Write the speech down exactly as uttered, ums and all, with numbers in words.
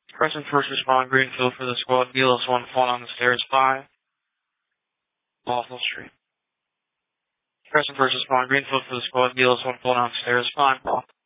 Present first respond Greenfield for the squad. B L S one falling on the stairs. five. Lawful Street. Present first respond Greenfield for the squad. B L S one falling on the stairs. five.